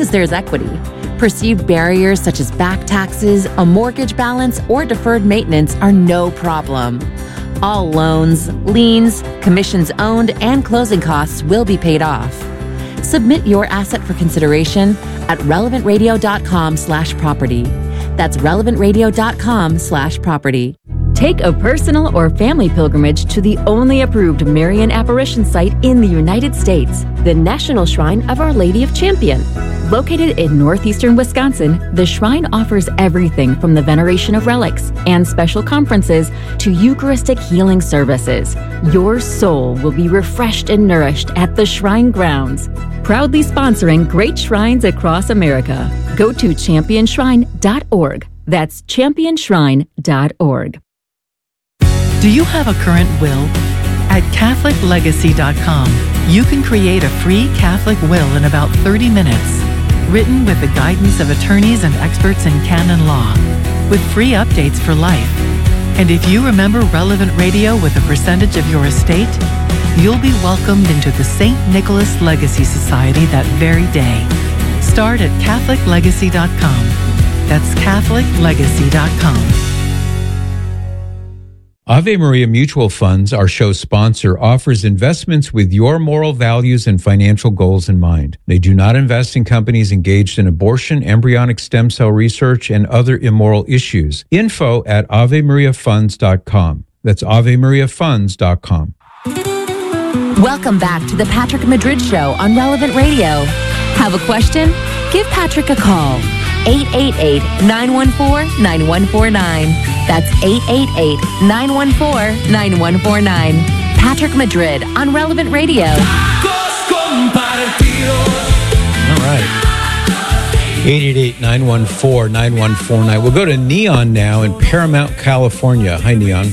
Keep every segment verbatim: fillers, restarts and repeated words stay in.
as there's equity. Perceived barriers such as back taxes, a mortgage balance, or deferred maintenance are no problem. All loans, liens, commissions owned, and closing costs will be paid off. Submit your asset for consideration at relevantradio.com slash property. That's relevantradio.com slash property. Take a personal or family pilgrimage to the only approved Marian apparition site in the United States, the National Shrine of Our Lady of Champion. Located in northeastern Wisconsin, the shrine offers everything from the veneration of relics and special conferences to Eucharistic healing services. Your soul will be refreshed and nourished at the shrine grounds. Proudly sponsoring great shrines across America. Go to champion shrine dot org. That's champion shrine dot org. Do you have a current will? At Catholic Legacy dot com, you can create a free Catholic will in about thirty minutes, written with the guidance of attorneys and experts in canon law, with free updates for life. And if you remember Relevant Radio with a percentage of your estate, you'll be welcomed into the Saint Nicholas Legacy Society that very day. Start at Catholic Legacy dot com. That's Catholic Legacy dot com. Ave Maria Mutual Funds, our show sponsor, offers investments with your moral values and financial goals in mind. They do not invest in companies engaged in abortion, embryonic stem cell research, and other immoral issues. Info at ave maria funds dot com. That's ave maria funds dot com. Welcome back to the Patrick Madrid Show on Relevant Radio. Have a question? Give Patrick a call. eight eight eight, nine one four, nine one four nine. That's eight eight eight, nine one four, nine one four nine. Patrick Madrid on Relevant Radio. All right. eight eight eight, nine one four, nine one four nine. We'll go to Neon now in Paramount, California. Hi, Neon.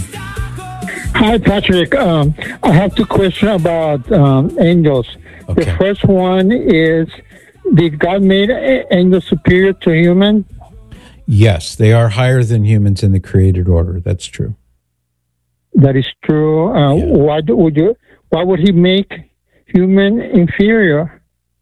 Hi, Patrick. Um, I have two questions about um, angels. Okay. The first one is, did God make angels superior to human? Yes, they are higher than humans in the created order. That's true. That is true. Uh, Yeah. Why do, would you? Why would He make human inferior?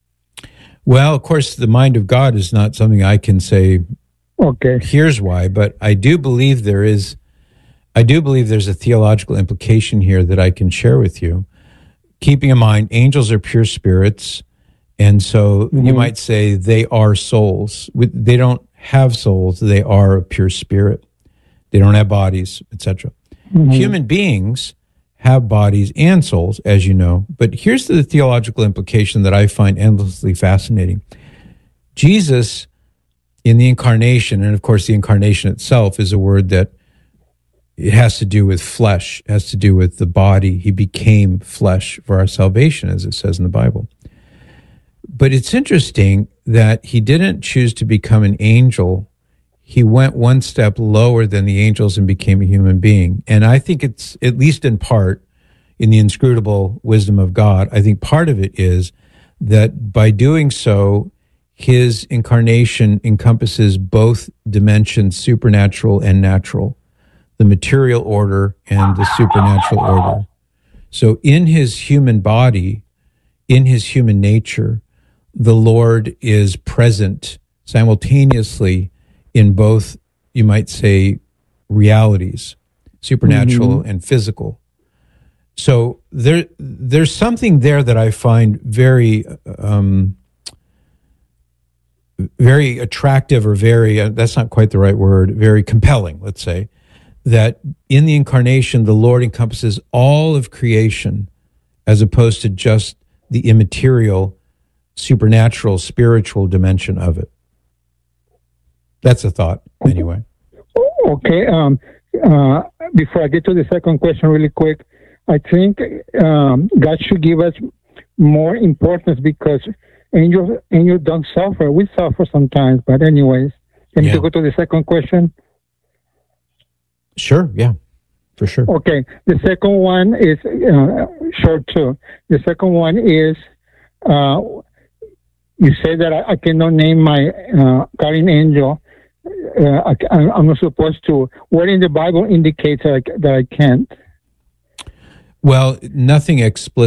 Well, of course, the mind of God is not something I can say. Okay. Here's why, but I do believe there is. I do believe there's a theological implication here that I can share with you. Keeping in mind, angels are pure spirits, and so Mm-hmm. you might say they are souls. They don't have souls; they are a pure spirit. They don't have bodies, et cetera. Mm-hmm. Human beings have bodies and souls, as you know. But here's the theological implication that I find endlessly fascinating. Jesus, in the incarnation, and of course the incarnation itself is a word that it has to do with flesh, it has to do with the body. He became flesh for our salvation, as it says in the Bible. But it's interesting that he didn't choose to become an angel. He went one step lower than the angels and became a human being. And I think it's, at least in part, in the inscrutable wisdom of God, I think part of it is that by doing so, his incarnation encompasses both dimensions, supernatural and natural, the material order and the supernatural order. So in his human body, in his human nature, the Lord is present simultaneously in both, you might say, realities, supernatural mm-hmm. and physical. So there, there's something there that I find very, um, very attractive, or very, uh, that's not quite the right word, very compelling, let's say, that in the incarnation, the Lord encompasses all of creation as opposed to just the immaterial, supernatural, spiritual dimension of it. That's a thought, anyway. Okay. Um, uh, before I get to the second question really quick, I think um, God should give us more importance, because angels, angels don't suffer. We suffer sometimes, but anyways. Can Yeah. you go to the second question? Sure, yeah, for sure. Okay. The second one is uh, short too. The second one is, uh, you say that I, I cannot name my uh, guardian angel. Uh, I, I'm not supposed to. What in the Bible indicates that I, that I can't? Well, nothing explicit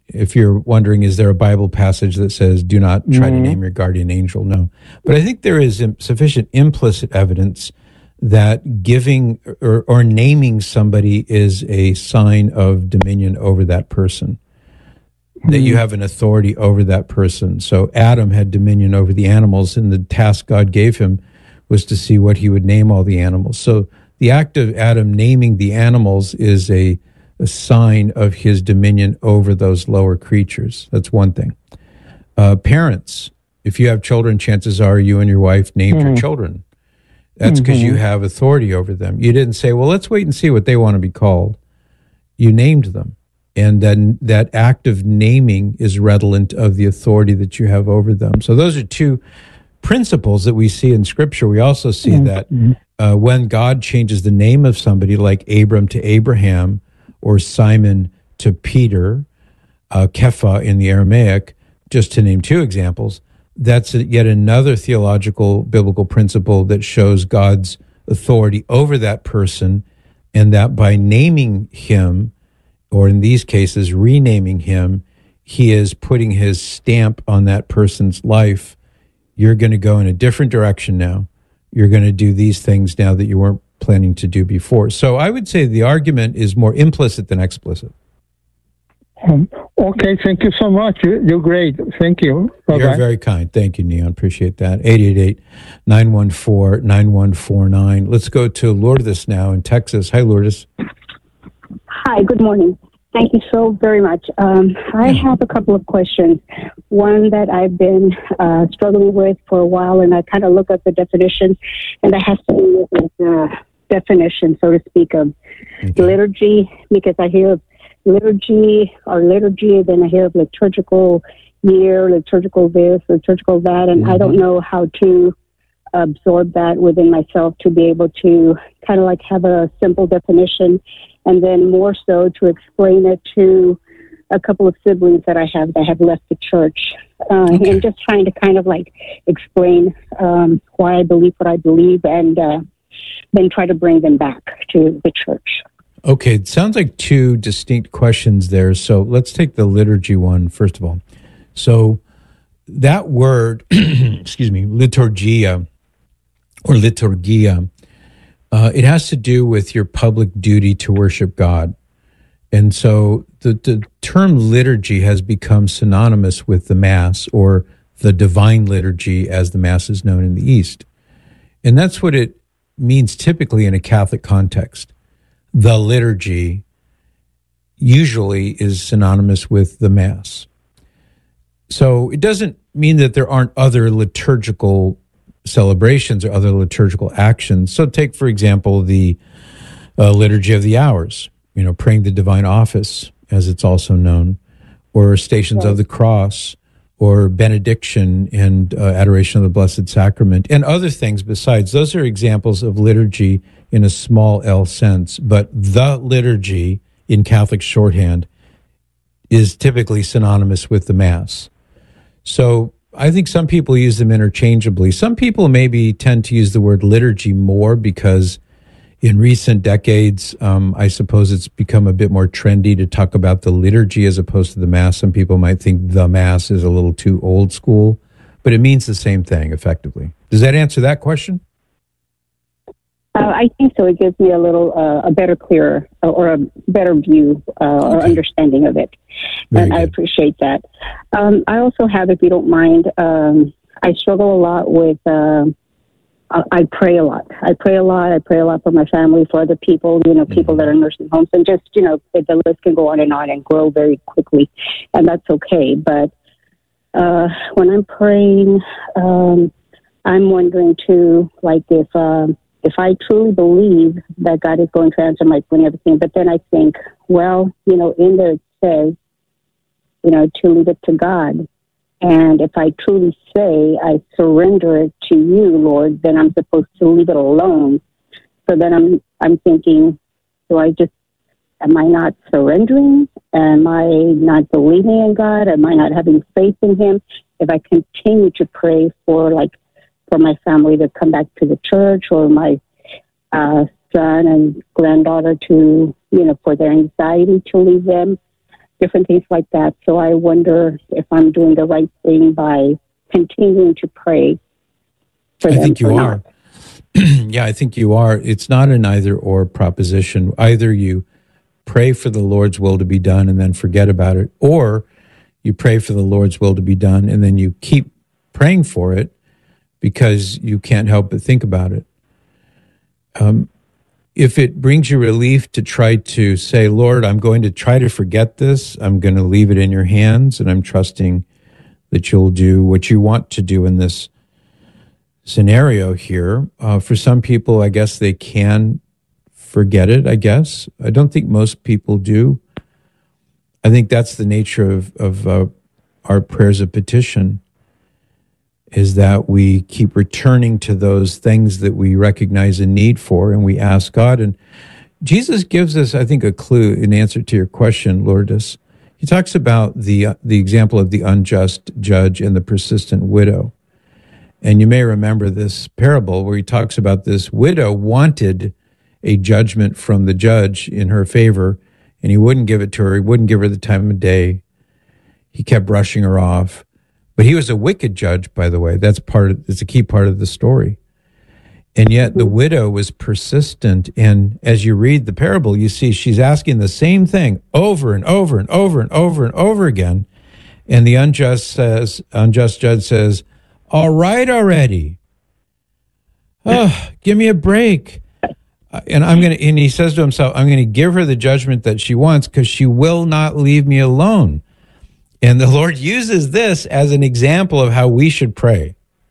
if you're wondering, is there a Bible passage that says, do not try mm-hmm. to name your guardian angel? No. But I think there is sufficient implicit evidence that giving or, or naming somebody is a sign of dominion over that person, mm-hmm. that you have an authority over that person. So Adam had dominion over the animals, and the task God gave him was to see what he would name all the animals. So the act of Adam naming the animals is a a sign of his dominion over those lower creatures. That's one thing. Uh, parents, if you have children, chances are you and your wife named mm-hmm. your children. That's because mm-hmm. you have authority over them. You didn't say, well, let's wait and see what they want to be called. You named them. And then that act of naming is redolent of the authority that you have over them. So those are two principles that we see in Scripture. We also see mm-hmm. that uh, when God changes the name of somebody, like Abram to Abraham, or Simon to Peter, uh, Kepha in the Aramaic, just to name two examples, that's a, yet another theological biblical principle that shows God's authority over that person, and that by naming him, or in these cases, renaming him, he is putting his stamp on that person's life. You're going to go in a different direction now. You're going to do these things now that you weren't planning to do before. So I would say the argument is more implicit than explicit. Um, okay, thank you so much. You're great. Thank you. Bye-bye. You're very kind. Thank you, Neon. Appreciate that. eight eight eight, nine one four, nine one four nine. Let's go to Lourdes now in Texas. Hi, Lourdes. Hi, good morning. Thank you so very much. Um, I have a couple of questions. One that I've been uh, struggling with for a while, and I kind of look up the definition, and that has to do with the definition, so to speak, of okay. liturgy, because I hear of liturgy or liturgy, then I hear of liturgical year, liturgical this, liturgical that, and mm-hmm. I don't know how to absorb that within myself to be able to kind of like have a simple definition, and then more so to explain it to a couple of siblings that I have that have left the church, uh, okay. and just trying to kind of like explain um, why I believe what I believe, and uh, then try to bring them back to the church. Okay, it sounds like two distinct questions there. So let's take the liturgy one first of all. So that word, excuse me, liturgia or liturgia, uh, it has to do with your public duty to worship God. And so the, the term liturgy has become synonymous with the Mass, or the divine liturgy as the Mass is known in the East. And that's what it means typically in a Catholic context. The liturgy usually is synonymous with the Mass. So it doesn't mean that there aren't other liturgical celebrations or other liturgical actions. So take, for example, the uh, Liturgy of the Hours, you know, praying the divine office, as it's also known, or Stations right. of the Cross, or benediction and uh, adoration of the Blessed Sacrament, and other things besides. Those are examples of liturgy in a small L sense, but the liturgy in Catholic shorthand is typically synonymous with the Mass. So I think some people use them interchangeably. Some people maybe tend to use the word liturgy more because in recent decades, um, I suppose it's become a bit more trendy to talk about the liturgy as opposed to the Mass. Some people might think the Mass is a little too old school, but it means the same thing effectively. Does that answer that question? Uh, I think so. It gives me a little, uh, a better, clearer, uh, or a better view uh, okay. or understanding of it. Very and good. I appreciate that. Um, I also have, if you don't mind, um, I struggle a lot with, uh, I pray a lot. I pray a lot. I pray a lot for my family, for other people, you know, people mm-hmm. that are in nursing homes, and just, you know, the list can go on and on and grow very quickly, and that's okay. But uh, when I'm praying, um, I'm wondering too, like if um, if I truly believe that God is going to answer my prayer and everything, but then I think, well, you know, in there it says, you know, to leave it to God. And if I truly say I surrender it to you, Lord, then I'm supposed to leave it alone. So then I'm I'm thinking, do I just, am I not surrendering? Am I not believing in God? Am I not having faith in Him? If I continue to pray for, like, for my family to come back to the church, or my uh, son and granddaughter to, you know, for their anxiety to leave them, different things like that. So I wonder if I'm doing the right thing by continuing to pray for I them. think you are. Yeah, I think you are. It's not an either or proposition. Either you pray for the Lord's will to be done and then forget about it, or you pray for the Lord's will to be done and then you keep praying for it because you can't help but think about it. Um, if it brings you relief to try to say, Lord, I'm going to try to forget this, I'm going to leave it in your hands, and I'm trusting that you'll do what you want to do in this scenario here. Uh, for some people, I guess they can forget it, I guess. I don't think most people do. I think that's the nature of, of uh, our prayers of petition, is that we keep returning to those things that we recognize a need for, and we ask God. And Jesus gives us, I think, a clue in answer to your question, Lourdes. He talks about the uh, the example of the unjust judge and the persistent widow. And you may remember this parable where he talks about this widow wanted a judgment from the judge in her favor, and he wouldn't give it to her. He wouldn't give her the time of day. He kept brushing her off. But he was a wicked judge, by the way. That's part of, it's a key part of the story. And yet the widow was persistent. And as you read the parable, you see she's asking the same thing over and over and over and over and over again. And the unjust says, unjust judge says, all right already. Oh, give me a break. And I'm going to, and he says to himself, I'm going to give her the judgment that she wants because she will not leave me alone. And the Lord uses this as an example of how we should pray,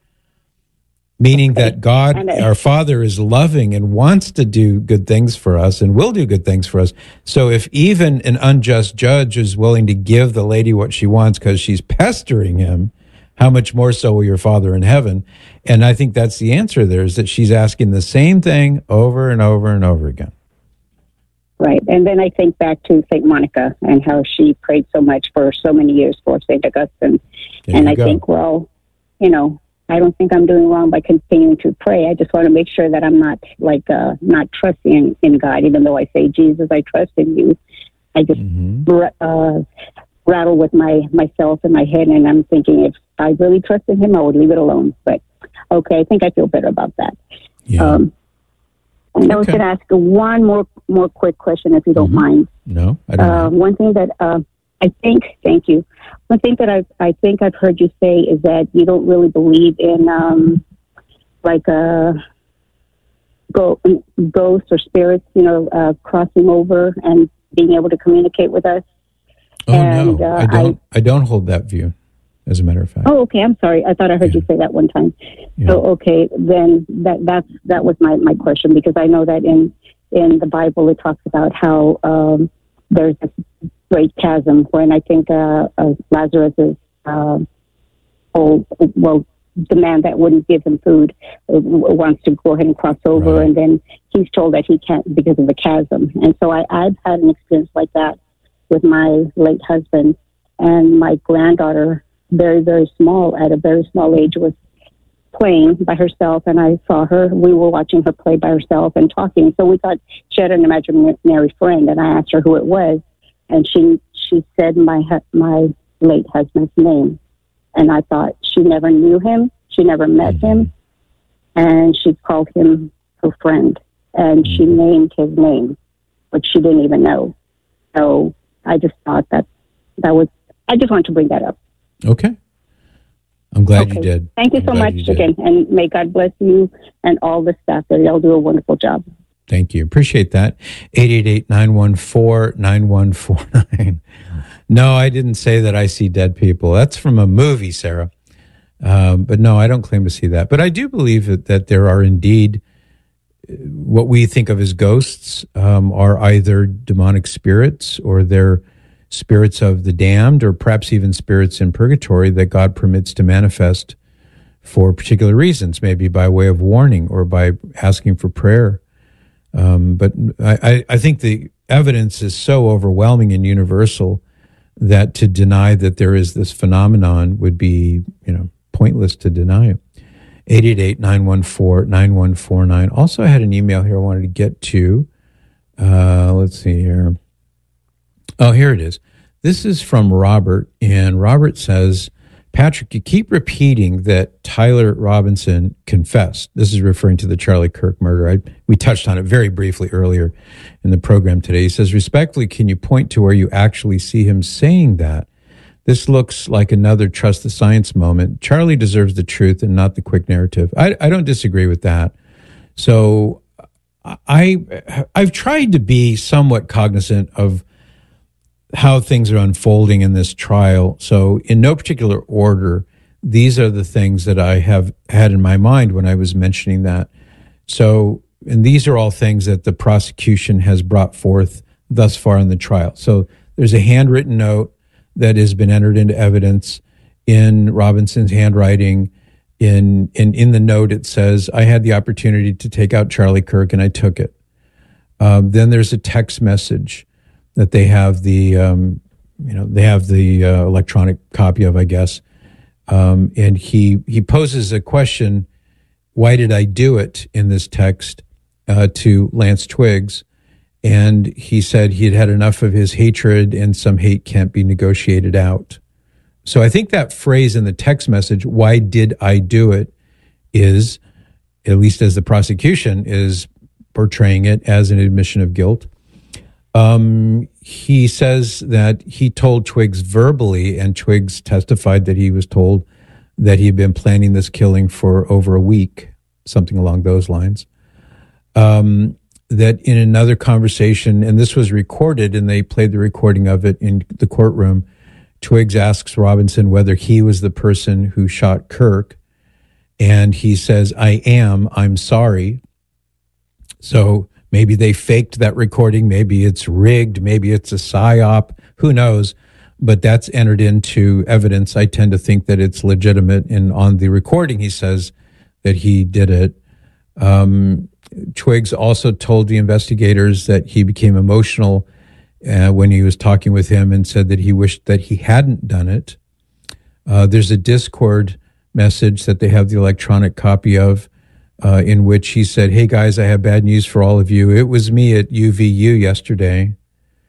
meaning that God, our Father, is loving and wants to do good things for us and will do good things for us. So if even an unjust judge is willing to give the lady what she wants because she's pestering him, how much more so will your Father in heaven? And I think that's the answer there, is that she's asking the same thing over and over and over again. Right. And then I think back to Saint Monica and how she prayed so much for so many years for Saint Augustine. There and I go. think, well, you know, I don't think I'm doing wrong by continuing to pray. I just want to make sure that I'm not like uh, not trusting in, in God, even though I say, Jesus, I trust in you. I just mm-hmm. uh, rattle with my myself in my head, and I'm thinking if I really trusted him, I would leave it alone. But okay, I think I feel better about that. Yeah. Um, and I was okay. going to ask one more more quick question, if you don't mm-hmm. mind. No, I don't. Uh, one thing that uh, I think, thank you. One thing that I I think I've heard you say is that you don't really believe in um, like a go, ghosts or spirits, you know, uh, crossing over and being able to communicate with us. Oh and, no, uh, I don't. I, I don't hold that view. As a matter of fact. Oh, okay. I'm sorry. I thought I heard yeah. you say that one time. Yeah. So, okay, then that that's that was my, my question, because I know that in in the Bible it talks about how um, there's this great chasm when I think uh, uh, Lazarus is uh, oh well the man that wouldn't give him food uh, wants to go ahead and cross over, right. and then he's told that he can't because of the chasm. And so I, I've had an experience like that with my late husband, and my granddaughter, very, very small, at a very small age, was playing by herself, and I saw her. We were watching her play by herself and talking. So we thought she had an imaginary friend, and I asked her who it was, and she she said my my late husband's name, and I thought she never knew him, she never met mm-hmm. him, and she called him her friend, and mm-hmm. she named his name, which she didn't even know. So I just thought that that was. I just wanted to bring that up. Okay. I'm glad okay. you did. Thank you I'm so much you again, and may God bless you and all the staff there. Y'all do a wonderful job. Thank you. Appreciate that. eight eight eight, nine one four, nine one four nine. No, I didn't say that I see dead people. That's from a movie, Sarah. Um, but no, I don't claim to see that. But I do believe that, that there are indeed what we think of as ghosts um, are either demonic spirits, or they're spirits of the damned, or perhaps even spirits in purgatory that God permits to manifest for particular reasons, maybe by way of warning or by asking for prayer. Um, but I, I think the evidence is so overwhelming and universal that to deny that there is this phenomenon would be, you know, pointless to deny it. eight eight eight, nine one four, nine one four nine. Also, I had an email here I wanted to get to. Uh, let's see here. Oh, here it is. This is from Robert, and Robert says, Patrick, you keep repeating that Tyler Robinson confessed. This is referring to the Charlie Kirk murder. I, we touched on it very briefly earlier in the program today. He says, respectfully, can you point to where you actually see him saying that? This looks like another trust the science moment. Charlie deserves the truth and not the quick narrative. I, I don't disagree with that. So I, I've tried to be somewhat cognizant of how things are unfolding in this trial. So in no particular order, these are the things that I have had in my mind when I was mentioning that. So, and these are all things that the prosecution has brought forth thus far in the trial. So there's a handwritten note that has been entered into evidence in Robinson's handwriting. In, in, in the note, it says, I had the opportunity to take out Charlie Kirk and I took it. Um, then there's a text message that they have the, um, you know, they have the uh, electronic copy of, I guess. Um, and he, he poses a question, why did I do it, in this text uh, to Lance Twiggs? And he said he had had enough of his hatred and some hate can't be negotiated out. So I think that phrase in the text message, why did I do it, is, at least as the prosecution is portraying it, as an admission of guilt. Um, he says that he told Twiggs verbally, and Twiggs testified that he was told that he had been planning this killing for over a week, something along those lines. Um, that in another conversation, and this was recorded, and they played the recording of it in the courtroom, Twiggs asks Robinson whether he was the person who shot Kirk, and he says, I am, I'm sorry. So maybe they faked that recording. Maybe it's rigged. Maybe it's a psyop. Who knows? But that's entered into evidence. I tend to think that it's legitimate. And on the recording, he says that he did it. Um, Twiggs also told the investigators that he became emotional uh, when he was talking with him and said that he wished that he hadn't done it. Uh, there's a Discord message that they have the electronic copy of, Uh, in which he said, hey guys, I have bad news for all of you. It was me at U V U yesterday.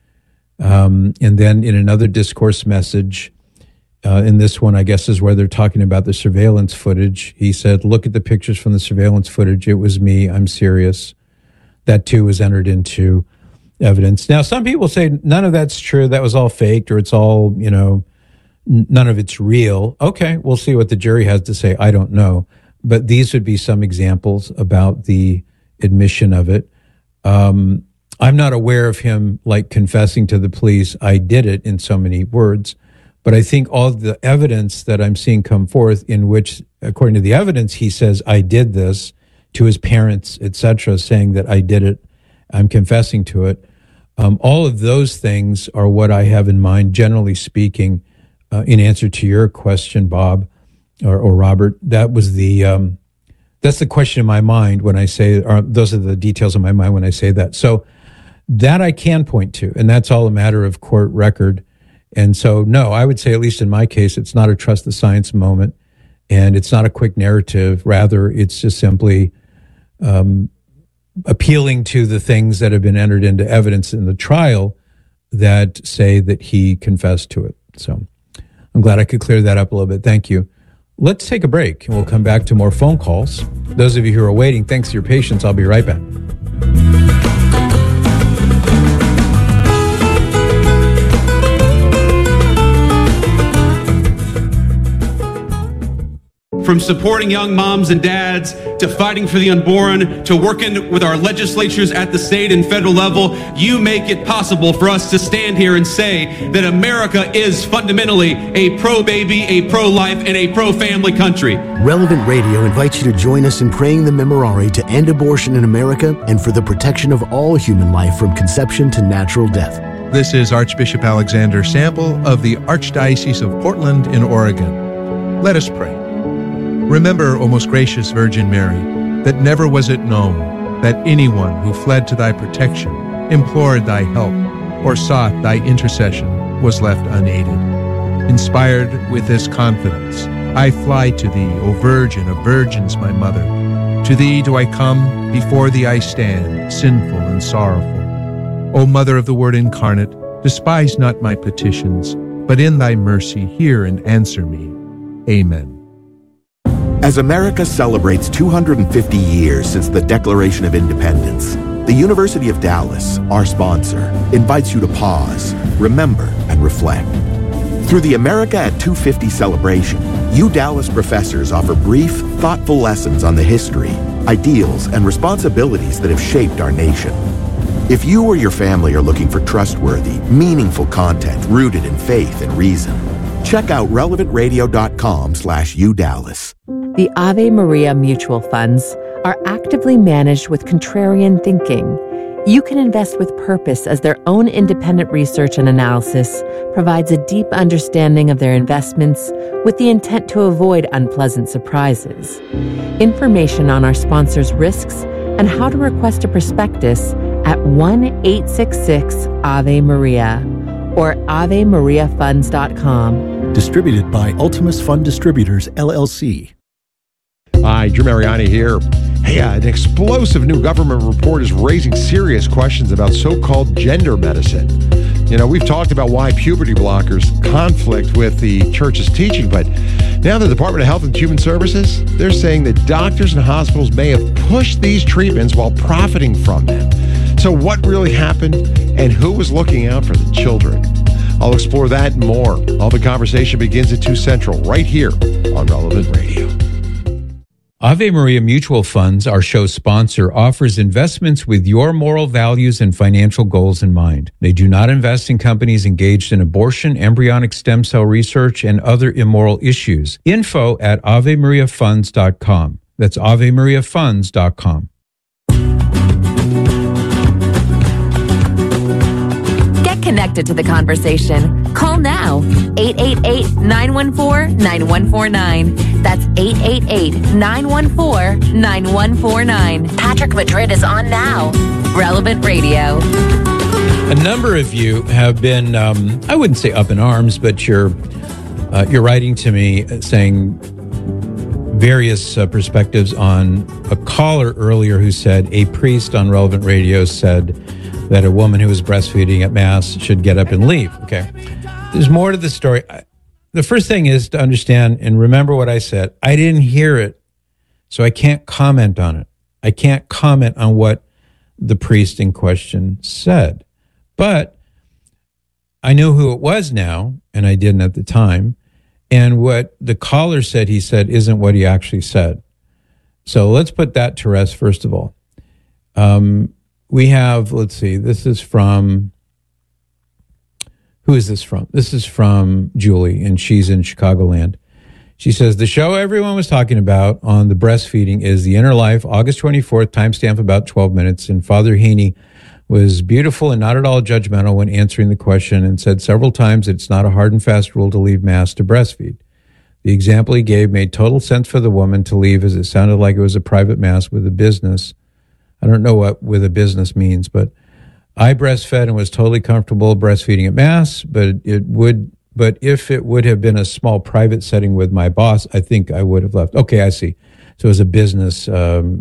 Um, and then in another discourse message, uh, in this one, I guess is where they're talking about the surveillance footage. He said, look at the pictures from the surveillance footage. It was me. I'm serious. That too was entered into evidence. Now, some people say none of that's true. That was all faked, or it's all, you know, n- none of it's real. Okay, we'll see what the jury has to say. I don't know. But these would be some examples about the admission of it. Um, I'm not aware of him like confessing to the police, I did it, in so many words. But I think all the evidence that I'm seeing come forth, in which, according to the evidence, he says, I did this, to his parents, et cetera, saying that I did it, I'm confessing to it. Um, all of those things are what I have in mind, generally speaking, uh, in answer to your question, Bob. Or, or Robert, that was the um, that's the question in my mind when I say, or those are the details in my mind when I say that. So that I can point to, and that's all a matter of court record. And so, no, I would say, at least in my case, it's not a trust the science moment, and it's not a quick narrative. Rather, it's just simply um, appealing to the things that have been entered into evidence in the trial that say that he confessed to it. So I'm glad I could clear that up a little bit. Thank you. Let's take a break, and we'll come back to more phone calls. Those of you who are waiting, thanks for your patience. I'll be right back. From supporting young moms and dads, to fighting for the unborn, to working with our legislatures at the state and federal level, you make it possible for us to stand here and say that America is fundamentally a pro-baby, a pro-life, and a pro-family country. Relevant Radio invites you to join us in praying the Memorare to end abortion in America and for the protection of all human life from conception to natural death. This is Archbishop Alexander Sample of the Archdiocese of Portland in Oregon. Let us pray. Remember, O most gracious Virgin Mary, that never was it known that anyone who fled to thy protection, implored thy help, or sought thy intercession was left unaided. Inspired with this confidence, I fly to thee, O Virgin of Virgins, my Mother. To thee do I come, before thee I stand, sinful and sorrowful. O Mother of the Word incarnate, Despise not my petitions, but in thy mercy hear and answer me. Amen. As America celebrates two hundred fifty years since the Declaration of Independence, the University of Dallas, our sponsor, invites you to pause, remember, and reflect. Through the America at two fifty celebration, U Dallas professors offer brief, thoughtful lessons on the history, ideals, and responsibilities that have shaped our nation. If you or your family are looking for trustworthy, meaningful content rooted in faith and reason, check out relevant radio dot com slash U Dallas. The Ave Maria mutual funds are actively managed with contrarian thinking. You can invest with purpose as their own independent research and analysis provides a deep understanding of their investments with the intent to avoid unpleasant surprises. Information on our sponsors' risks and how to request a prospectus at one eight six six Ave Maria or ave maria funds dot com. Distributed by Ultimus Fund Distributors, L L C. Hi, Drew Mariani here. Hey, uh, an explosive new government report is raising serious questions about so-called gender medicine. You know, we've talked about why puberty blockers conflict with the church's teaching, but now the Department of Health and Human Services, they're saying that doctors and hospitals may have pushed these treatments while profiting from them. So what really happened, and who was looking out for the children? I'll explore that and more. All the conversation begins at two Central, right here on Relevant Radio. Ave Maria Mutual Funds, our show sponsor, offers investments with your moral values and financial goals in mind. They do not invest in companies engaged in abortion, embryonic stem cell research, and other immoral issues. Info at ave maria funds dot com. That's ave maria funds dot com. Get connected to the conversation. Call now, eight eight eight, nine one four, nine one four nine. That's eight eight eight, nine one four, nine one four nine. Patrick Madrid is on now. Relevant Radio. A number of you have been, um, I wouldn't say up in arms, but you're, uh, you're writing to me saying various uh, perspectives on a caller earlier who said a priest on Relevant Radio said that a woman who was breastfeeding at Mass should get up and leave. Okay. There's more to the story. The first thing is to understand and remember what I said. I didn't hear it, so I can't comment on it. I can't comment on what the priest in question said. But I know who it was now, and I didn't at the time. And what the caller said he said isn't what he actually said. So let's put that to rest, first of all. Um, we have, let's see, this is from... Who is this from? This is from Julie, and she's in Chicagoland. She says, the show everyone was talking about on the breastfeeding is The Inner Life, August twenty-fourth, timestamp about twelve minutes. And Father Heaney was beautiful and not at all judgmental when answering the question and said several times that it's not a hard and fast rule to leave Mass to breastfeed. The example he gave made total sense for the woman to leave, as it sounded like it was a private Mass with a business. I don't know what with a business means, but I breastfed and was totally comfortable breastfeeding at Mass, but it would, but if it would have been a small private setting with my boss, I think I would have left. Okay, I see. So it was a business, um,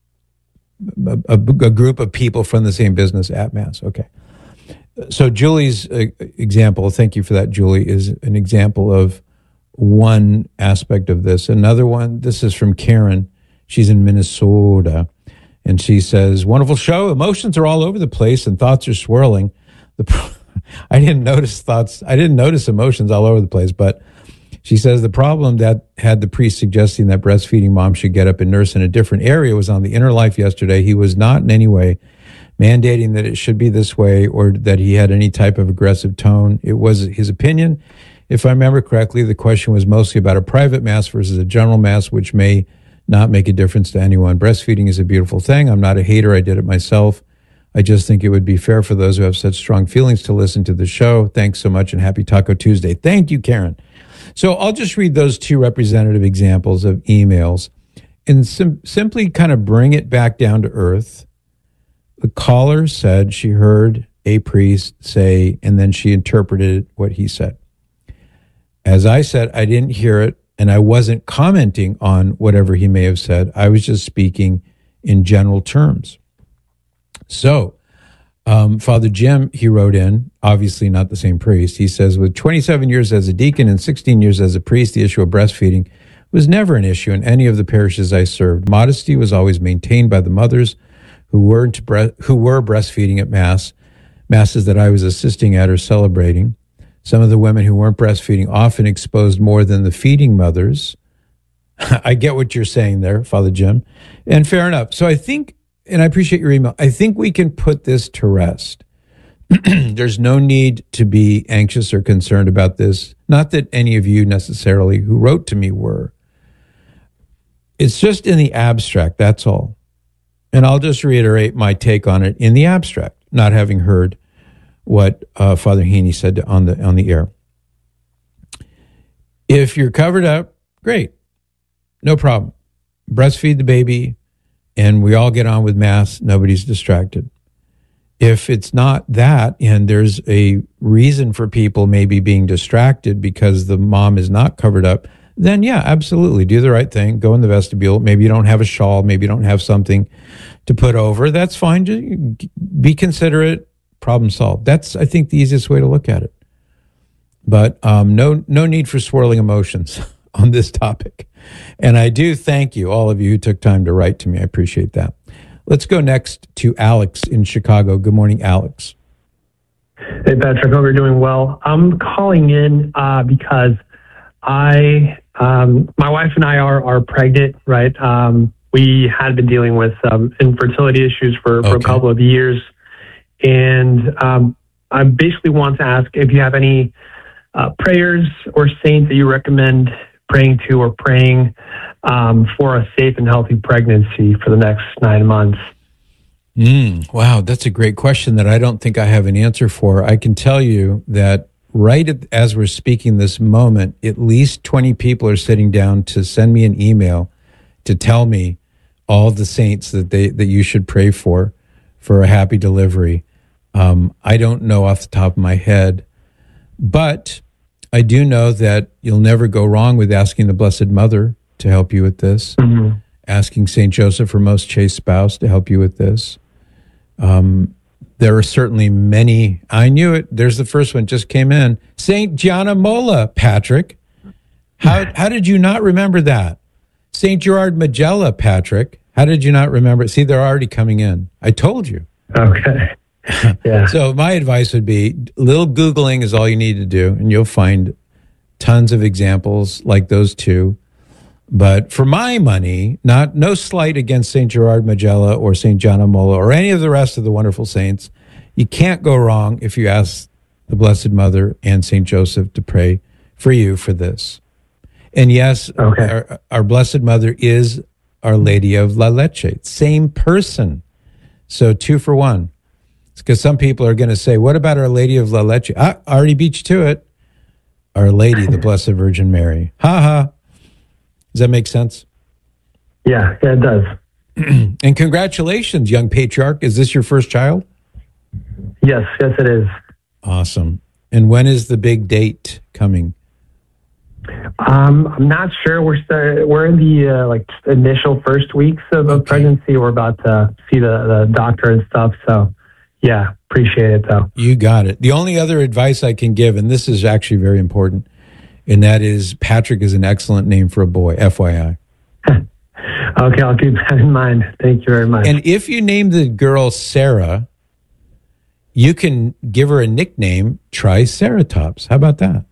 a, a, a group of people from the same business at Mass. Okay. So Julie's uh, example, thank you for that, Julie, is an example of one aspect of this. Another one, this is from Karen. She's in Minnesota. And she says, wonderful show. Emotions are all over the place and thoughts are swirling. The, I didn't notice thoughts. I didn't notice emotions all over the place. But she says the problem that had the priest suggesting that breastfeeding moms should get up and nurse in a different area was on the Inner Life yesterday. He was not in any way mandating that it should be this way or that he had any type of aggressive tone. It was his opinion. If I remember correctly, the question was mostly about a private Mass versus a general Mass, which may not make a difference to anyone. Breastfeeding is a beautiful thing. I'm not a hater. I did it myself. I just think it would be fair for those who have such strong feelings to listen to the show. Thanks so much and happy Taco Tuesday. Thank you, Karen. So I'll just read those two representative examples of emails and sim- simply kind of bring it back down to earth. The caller said she heard a priest say, and then she interpreted what he said. As I said, I didn't hear it. And I wasn't commenting on whatever he may have said. I was just speaking in general terms. So Um, Father Jim, he wrote in, obviously not the same priest. He says, with twenty-seven years as a deacon and sixteen years as a priest, the issue of breastfeeding was never an issue in any of the parishes I served. Modesty was always maintained by the mothers who weren't bre- who were breastfeeding at Mass, Masses that I was assisting at or celebrating. Some of the women who weren't breastfeeding often exposed more than the feeding mothers. I get what you're saying there, Father Jim. And fair enough. So I think, and I appreciate your email, I think we can put this to rest. There's no need to be anxious or concerned about this. Not that any of you necessarily who wrote to me were. It's just in the abstract, that's all. And I'll just reiterate my take on it in the abstract, not having heard what uh, Father Heaney said on the on the air. If you're covered up, great. No problem. Breastfeed the baby, and we all get on with Mass. Nobody's distracted. If it's not that, and there's a reason for people maybe being distracted because the mom is not covered up, then yeah, absolutely. Do the right thing. Go in the vestibule. Maybe you don't have a shawl. Maybe you don't have something to put over. That's fine. Just be considerate. Problem solved. That's, I think, the easiest way to look at it. But um, no, no need for swirling emotions on this topic. And I do thank you, all of you who took time to write to me. I appreciate that. Let's go next to Alex in Chicago. Good morning, Alex. Hey, Patrick. Hope you're doing well. I'm calling in uh, because I, um, my wife and I are are pregnant, right? Um, we had been dealing with um, infertility issues for, for okay. a couple of years. And um, I basically want to ask if you have any uh, prayers or saints that you recommend praying to or praying um, for a safe and healthy pregnancy for the next nine months. Mm, wow, that's a great question that I don't think I have an answer for. I can tell you that right at, as we're speaking this moment, at least twenty people are sitting down to send me an email to tell me all the saints that they that you should pray for, for a happy delivery. Um, I don't know off the top of my head, but I do know that you'll never go wrong with asking the Blessed Mother to help you with this, mm-hmm. asking Saint Joseph, her most chaste spouse, to help you with this. Um, there are certainly many. I knew it. There's the first one, just came in. Saint Gianna Molla, Patrick. How how did you not remember that? Saint Gerard Majella, Patrick. How did you not remember it? See, they're already coming in. I told you. Okay. Yeah. So my advice would be a little Googling is all you need to do, and you'll find tons of examples like those two. But for my money, not no slight against Saint Gerard Majella or Saint Gianna Molla or any of the rest of the wonderful saints, you can't go wrong if you ask the Blessed Mother and Saint Joseph to pray for you for this. And yes, okay. our, our Blessed Mother is Our Lady of La Leche, same person. So two for one. Because some people are going to say, what about Our Lady of La Leche? I already beat you to it. Our Lady, the Blessed Virgin Mary. Ha ha. Does that make sense? Yeah, yeah, it does. And congratulations, young patriarch. Is this your first child? Yes, yes, it is. Awesome. And when is the big date coming? Um, I'm not sure. We're start, we're in the uh, like initial first weeks of, of okay. pregnancy. We're about to see the, the doctor and stuff. So, yeah, appreciate it, though. You got it. The only other advice I can give, and this is actually very important, and that is Patrick is an excellent name for a boy, F Y I. Okay, I'll keep that in mind. Thank you very much. And if you name the girl Sarah, you can give her a nickname, Triceratops. How about that?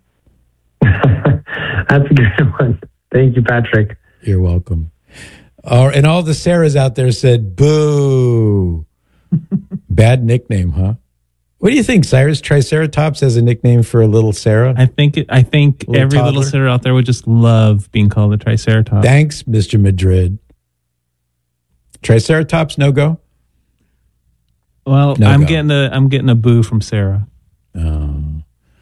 That's a good one. Thank you, Patrick. You're welcome. Uh, and all the Sarahs out there said, boo. Bad nickname, huh? What do you think, Cyrus? Triceratops as a nickname for a little Sarah? I think it, I think little every toddler? little Sarah out there would just love being called a Triceratops. Thanks, Mister Madrid. Triceratops, no go? Well, no I'm go. getting a I'm getting a boo from Sarah. Oh.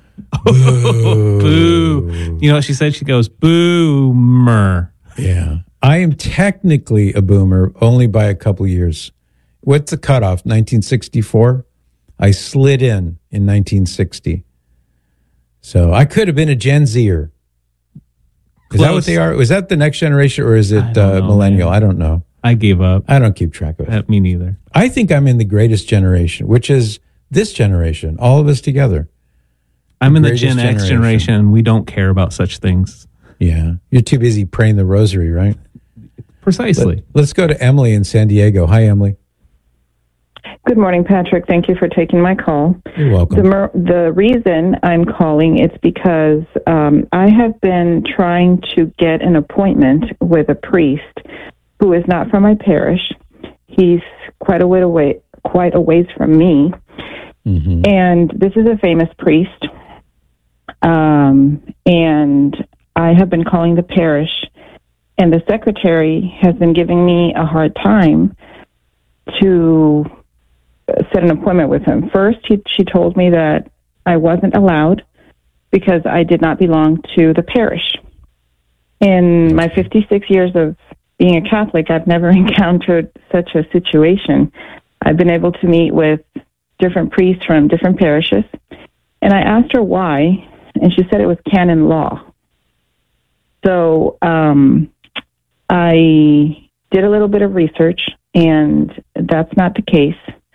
Boo. Boo. You know what she said? She goes, boomer. Yeah. I am technically a boomer only by a couple years. What's the cutoff? nineteen sixty-four? I slid in in nineteen sixty. So I could have been a Gen Zer. Is Close. That what they are? Was that the next generation or is it uh, know, millennial? Man. I don't know. I gave up. I don't keep track of it. Uh, me neither. I think I'm in the greatest generation, which is this generation, all of us together. I'm in the Gen X generation, and we don't care about such things. Yeah. You're too busy praying the rosary, right? Precisely. But let's go to Emily in San Diego. Hi, Emily. Good morning, Patrick. Thank you for taking my call. You're welcome. The, mer- the reason I'm calling is because um, I have been trying to get an appointment with a priest who is not from my parish. He's quite a way away, quite a ways from me. Mm-hmm. And this is a famous priest. Um, and I have been calling the parish, and the secretary has been giving me a hard time to set an appointment with him. First, he, she told me that I wasn't allowed because I did not belong to the parish. In my fifty-six years of being a Catholic, I've never encountered such a situation. I've been able to meet with different priests from different parishes, and I asked her why, and she said it was canon law. So um, I did a little bit of research, and that's not the case.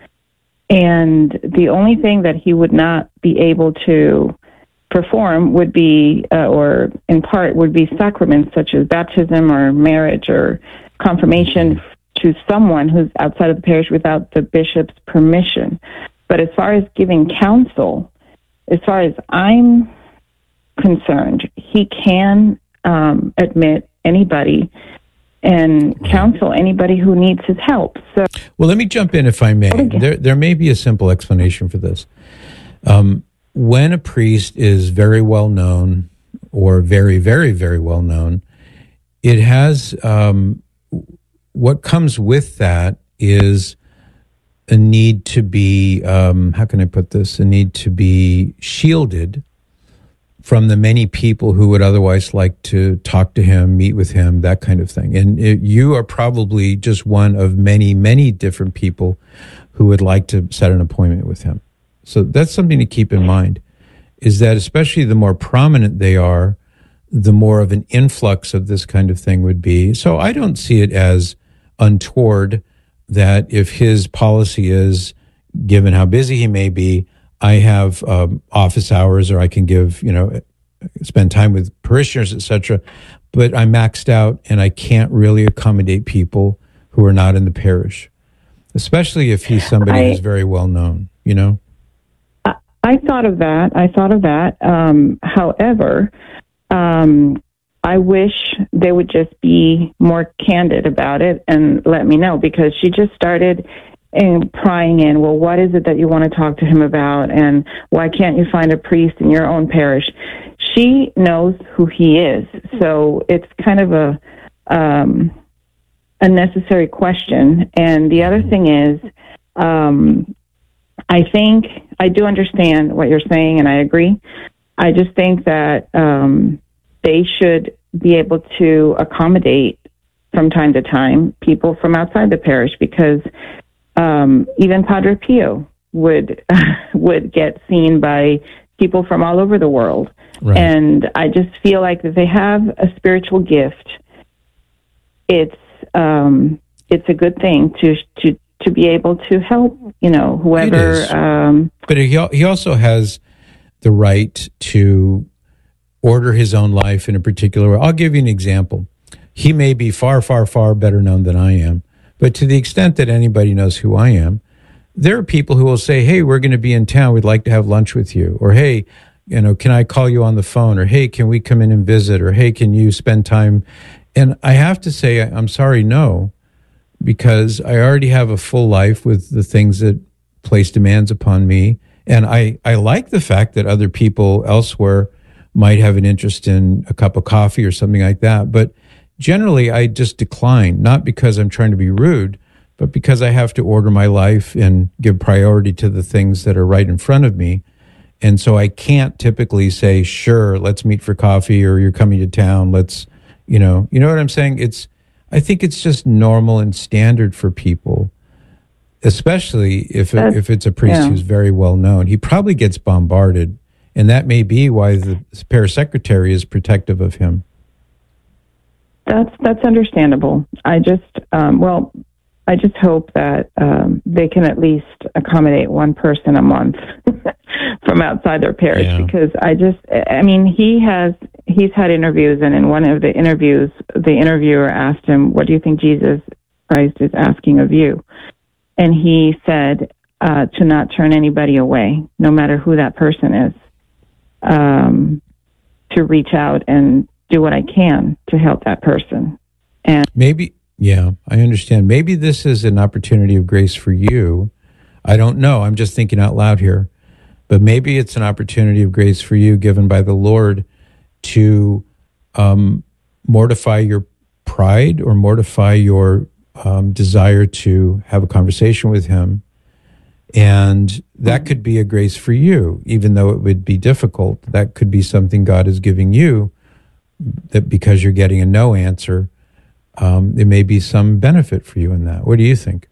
And the only thing that he would not be able to perform would be, uh, or in part, would be sacraments such as baptism or marriage or confirmation to someone who's outside of the parish without the bishop's permission. But as far as giving counsel, as far as I'm concerned, he can um, admit anybody and counsel anybody who needs his help. So, well, let me jump in if I may. There, there may be a simple explanation for this. Um, when a priest is very well known, or very, very, very well known, it has um, what comes with that is a need to be, um, how can I put this? A need to be shielded from the many people who would otherwise like to talk to him, meet with him, that kind of thing. And it, you are probably just one of many, many different people who would like to set an appointment with him. So that's something to keep in mind, is that especially the more prominent they are, the more of an influx of this kind of thing would be. So I don't see it as untoward that if his policy is, given how busy he may be, I have um, office hours, or I can give, you know, spend time with parishioners, et cetera. But I'm maxed out, and I can't really accommodate people who are not in the parish, especially if he's somebody I, who's very well known. You know, I, I thought of that. I thought of that. Um, however, um, I wish they would just be more candid about it and let me know, because she just started and prying in, well, what is it that you want to talk to him about? And why can't you find a priest in your own parish? She knows who he is. So it's kind of a, um, a necessary question. And the other thing is, um, I think I do understand what you're saying, and I agree. I just think that, um, they should be able to accommodate from time to time people from outside the parish, because Um, even Padre Pio would would get seen by people from all over the world. Right. And I just feel like that they have a spiritual gift. It's um, it's a good thing to to to be able to help, you know, whoever. Um, but he he also has the right to order his own life in a particular way. I'll give you an example. He may be far, far, far better known than I am. But to the extent that anybody knows who I am, there are people who will say, hey, we're going to be in town. We'd like to have lunch with you. Or, hey, you know, can I call you on the phone? Or, hey, can we come in and visit? Or, hey, can you spend time? And I have to say, I'm sorry, no, because I already have a full life with the things that place demands upon me. And I, I like the fact that other people elsewhere might have an interest in a cup of coffee or something like that. But generally, I just decline, not because I'm trying to be rude, but because I have to order my life and give priority to the things that are right in front of me. And so I can't typically say, sure, let's meet for coffee, or you're coming to town, let's, you know, you know what I'm saying? It's, I think it's just normal and standard for people, especially if it, if it's a priest yeah. who's very well known. He probably gets bombarded, and that may be why the parish secretary is protective of him. That's that's understandable. I just, um, well, I just hope that um, they can at least accommodate one person a month from outside their parish, yeah. because I just, I mean, he has, he's had interviews, and in one of the interviews, the interviewer asked him, what do you think Jesus Christ is asking of you? And he said uh, to not turn anybody away, no matter who that person is, um, to reach out and do what I can to help that person. And maybe, yeah, I understand. Maybe this is an opportunity of grace for you. I don't know. I'm just thinking out loud here. But maybe it's an opportunity of grace for you given by the Lord to um, mortify your pride or mortify your um, desire to have a conversation with him. And that could be a grace for you, even though it would be difficult. That could be something God is giving you, that because you're getting a no answer, um, there may be some benefit for you in that. What do you think?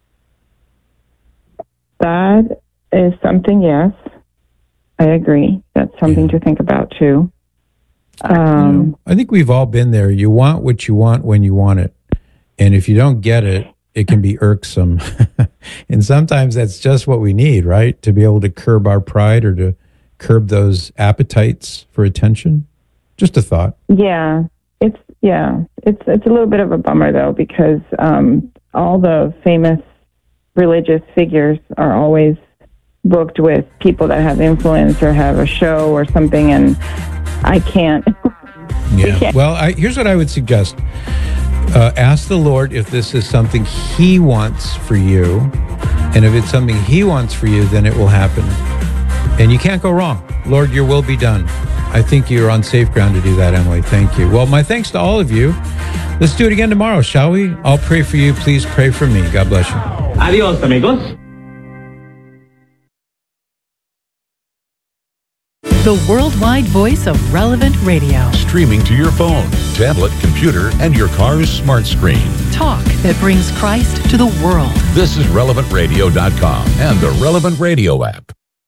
That is something, yes. I agree. That's something yeah. to think about, too. Um, you know, I think we've all been there. You want what you want when you want it. And if you don't get it, it can be irksome. And sometimes that's just what we need, right? To be able to curb our pride or to curb those appetites for attention. Just a thought. Yeah, it's yeah, it's it's a little bit of a bummer though, because um, all the famous religious figures are always booked with people that have influence or have a show or something, and I can't. Yeah. can't. Well, I, here's what I would suggest: uh, ask the Lord if this is something He wants for you, and if it's something He wants for you, then it will happen. And you can't go wrong. Lord, your will be done. I think you're on safe ground to do that, Emily. Thank you. Well, my thanks to all of you. Let's do it again tomorrow, shall we? I'll pray for you. Please pray for me. God bless you. Adios, amigos. The worldwide voice of Relevant Radio. Streaming to your phone, tablet, computer, and your car's smart screen. Talk that brings Christ to the world. This is relevant radio dot com and the Relevant Radio app.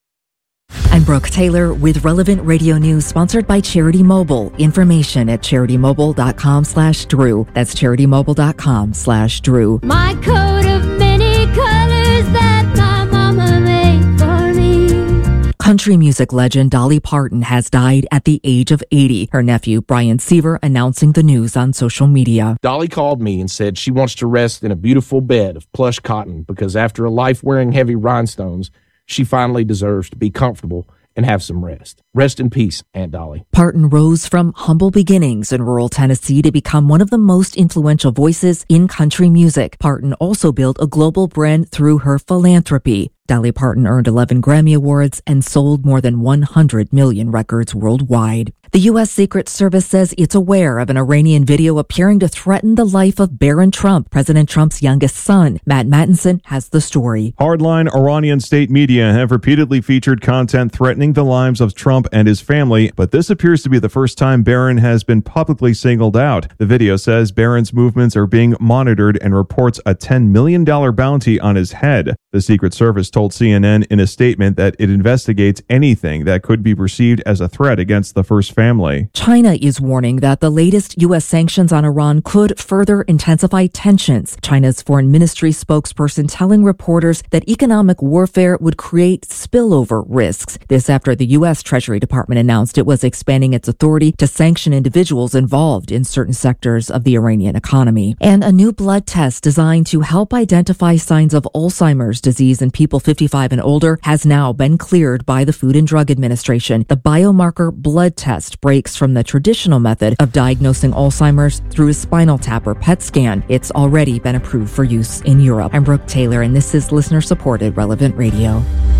I'm Brooke Taylor with Relevant Radio News, sponsored by Charity Mobile. Information at charitymobile.com slash Drew. That's charitymobile.com slash Drew. My coat of many colors that my mama made for me. Country music legend Dolly Parton has died at the age of eighty. Her nephew, Brian Seaver, announcing the news on social media. Dolly called me and said she wants to rest in a beautiful bed of plush cotton because after a life wearing heavy rhinestones, she finally deserves to be comfortable and have some rest. Rest in peace, Aunt Dolly. Parton rose from humble beginnings in rural Tennessee to become one of the most influential voices in country music. Parton also built a global brand through her philanthropy. Dolly Parton earned eleven Grammy Awards and sold more than one hundred million records worldwide. The U S Secret Service says it's aware of an Iranian video appearing to threaten the life of Barron Trump, President Trump's youngest son. Matt Mattinson has the story. Hardline Iranian state media have repeatedly featured content threatening the lives of Trump and his family, but this appears to be the first time Barron has been publicly singled out. The video says Barron's movements are being monitored and reports a ten million dollars bounty on his head. The Secret Service told C N N in a statement that it investigates anything that could be perceived as a threat against the first family. China is warning that the latest U S sanctions on Iran could further intensify tensions. China's foreign ministry spokesperson telling reporters that economic warfare would create spillover risks. This after the U S Treasury Department announced it was expanding its authority to sanction individuals involved in certain sectors of the Iranian economy. And a new blood test designed to help identify signs of Alzheimer's disease in people fifty-five and older has now been cleared by the Food and Drug Administration. The biomarker blood test breaks from the traditional method of diagnosing Alzheimer's through a spinal tap or P E T scan. It's already been approved for use in Europe. I'm Brooke Taylor, and this is listener-supported Relevant Radio.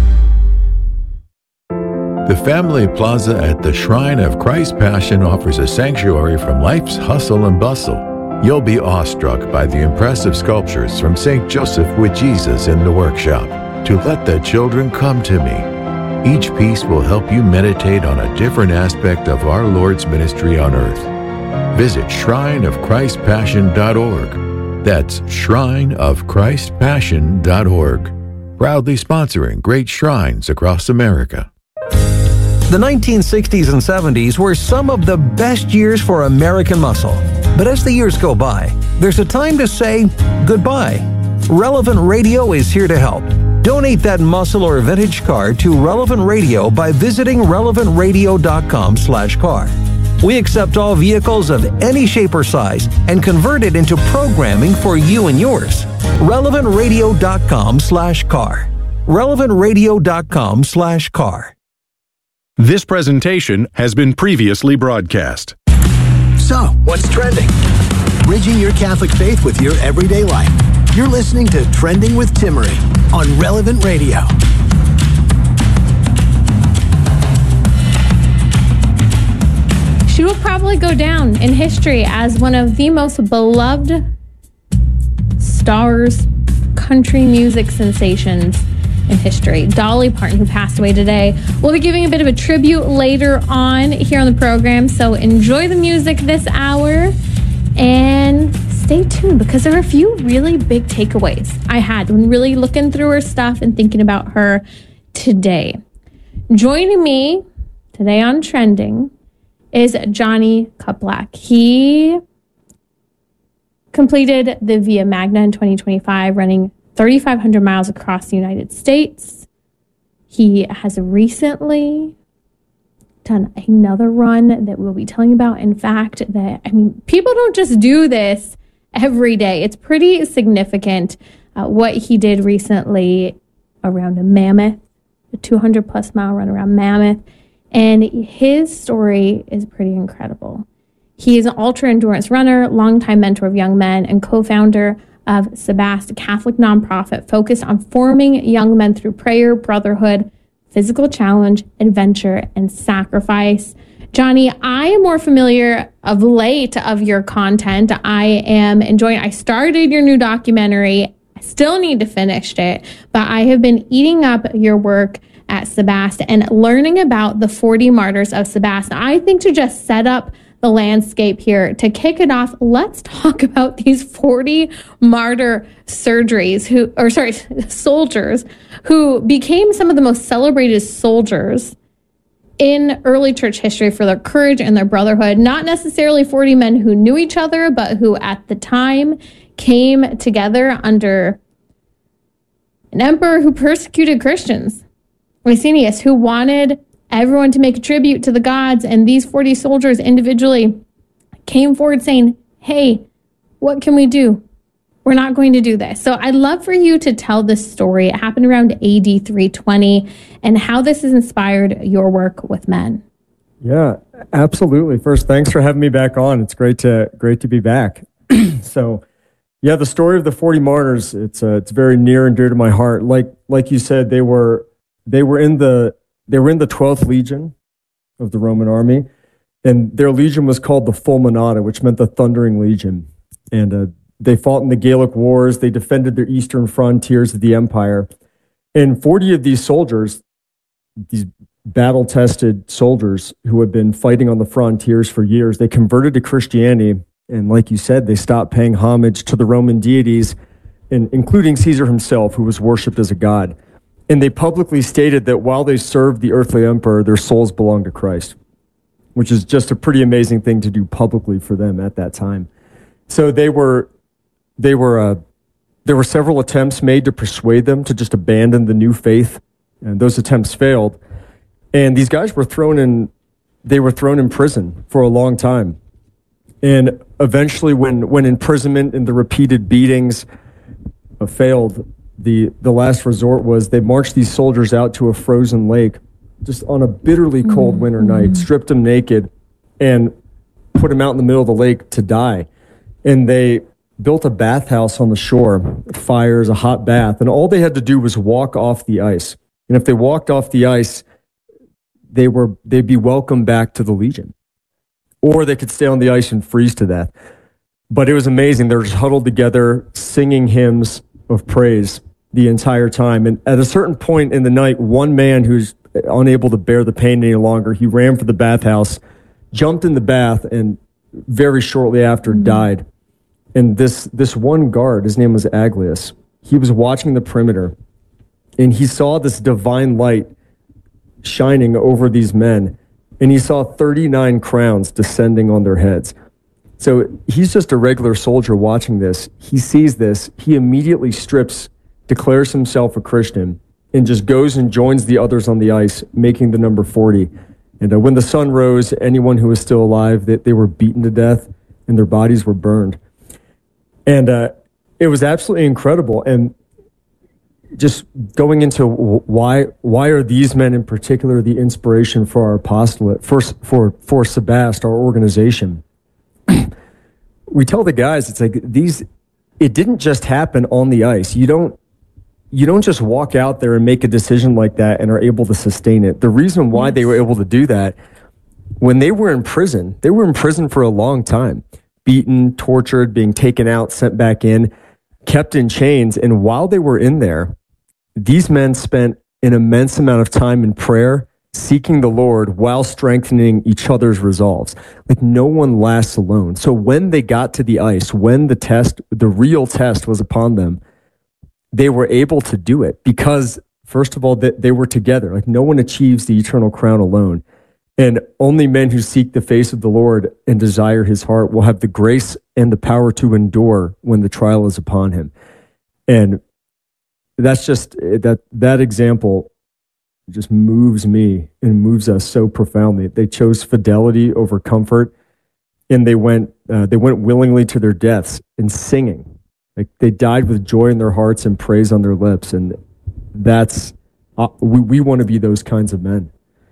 The Family Plaza at the Shrine of Christ Passion offers a sanctuary from life's hustle and bustle. You'll be awestruck by the impressive sculptures from Saint Joseph with Jesus in the workshop. To let the children come to me. Each piece will help you meditate on a different aspect of our Lord's ministry on earth. Visit shrine of christ passion dot org. That's shrine of christ passion dot org. Proudly sponsoring great shrines across America. The nineteen sixties and seventies were some of the best years for American muscle. But as the years go by, there's a time to say goodbye. Relevant Radio is here to help. Donate that muscle or vintage car to Relevant Radio by visiting relevant radio dot com slash car. We accept all vehicles of any shape or size and convert it into programming for you and yours. relevant radio dot com slash car. relevant radio dot com slash car. This presentation has been previously broadcast. So, what's trending? Bridging your Catholic faith with your everyday life. You're listening to Trending with Timmerie on Relevant Radio. She will probably go down in history as one of the most beloved stars, country music sensations in history. Dolly Parton, who passed away today. We'll be giving a bit of a tribute later on here on the program, so enjoy the music this hour and stay tuned because there are a few really big takeaways I had when really looking through her stuff and thinking about her today. Joining me today on Trending is Johnny Kuplak. He completed the Via Magna in twenty twenty-five, running thirty-five hundred miles across the United States. He has recently done another run that we'll be telling about. In fact, that, I mean, people don't just do this every day. It's pretty significant uh, what he did recently around a Mammoth, a two hundred plus mile run around Mammoth. And his story is pretty incredible. He is an ultra-endurance runner, longtime mentor of young men, and co-founder of Sebast, a Catholic nonprofit focused on forming young men through prayer, brotherhood, physical challenge, adventure, and sacrifice. Johnny, I am more familiar of late of your content. I am enjoying, I started your new documentary. I still need to finish it, but I have been eating up your work at Sebast and learning about the forty martyrs of Sebast. I think to just set up the landscape here, to kick it off, let's talk about these forty martyr surgeries who, or sorry, soldiers who became some of the most celebrated soldiers in early church history for their courage and their brotherhood. Not necessarily forty men who knew each other, but who at the time came together under an emperor who persecuted Christians, Licinius, who wanted everyone to make a tribute to the gods, and these forty soldiers individually came forward saying, hey, what can we do? We're not going to do this. So I'd love for you to tell this story. It happened around A D three twenty and how this has inspired your work with men. Yeah, absolutely. First, thanks for having me back on. It's great to great to be back. So, yeah, the story of the forty martyrs, it's uh, it's very near and dear to my heart. Like like you said, they were they were in the They were in the twelfth Legion of the Roman army, and their legion was called the Fulminata, which meant the Thundering Legion. And uh, they fought in the Gallic Wars. They defended their eastern frontiers of the empire. And forty of these soldiers, these battle-tested soldiers who had been fighting on the frontiers for years, they converted to Christianity. And like you said, they stopped paying homage to the Roman deities, and including Caesar himself, who was worshipped as a god. And they publicly stated that while they served the earthly emperor, their souls belonged to Christ, which is just a pretty amazing thing to do publicly for them at that time. So they were, they were, uh, there were several attempts made to persuade them to just abandon the new faith, and those attempts failed. And these guys were thrown in, they were thrown in prison for a long time. And eventually, when when imprisonment and the repeated beatings uh, failed, The the last resort was they marched these soldiers out to a frozen lake just on a bitterly cold mm-hmm. winter night, stripped them naked, and put them out in the middle of the lake to die. And they built a bathhouse on the shore, fires, a hot bath, and all they had to do was walk off the ice. And if they walked off the ice, they were they'd be welcomed back to the Legion. Or they could stay on the ice and freeze to death. But it was amazing. They were just huddled together, singing hymns of praise the entire time. And at a certain point in the night, one man who's unable to bear the pain any longer, he ran for the bathhouse, jumped in the bath, and very shortly after mm-hmm. died. And this this one guard, his name was Aglius, he was watching the perimeter, and he saw this divine light shining over these men, and he saw thirty-nine crowns descending on their heads. So he's just a regular soldier watching this. He sees this. He immediately strips, declares himself a Christian, and just goes and joins the others on the ice, making the number forty. And uh, when the sun rose, anyone who was still alive, they, they were beaten to death and their bodies were burned. And uh, it was absolutely incredible. And just going into why why are these men in particular the inspiration for our apostolate, for for for Sebast, our organization? We tell the guys, it's like these. It didn't just happen on the ice. You don't you don't just walk out there and make a decision like that and are able to sustain it. The reason why they were able to do that, when they were in prison, they were in prison for a long time, beaten, tortured, being taken out, sent back in, kept in chains. And while they were in there, these men spent an immense amount of time in prayer, seeking the Lord while strengthening each other's resolves. Like no one lasts alone. So when they got to the ice, when the test, the real test was upon them, they were able to do it because, first of all, that they were together. Like no one achieves the eternal crown alone. And only men who seek the face of the Lord and desire his heart will have the grace and the power to endure when the trial is upon him. And that's just, that, that example just moves me and moves us so profoundly. They chose fidelity over comfort, and they went, uh, they went willingly to their deaths in singing. Like they died with joy in their hearts and praise on their lips. And that's, uh, we, we want to be those kinds of men.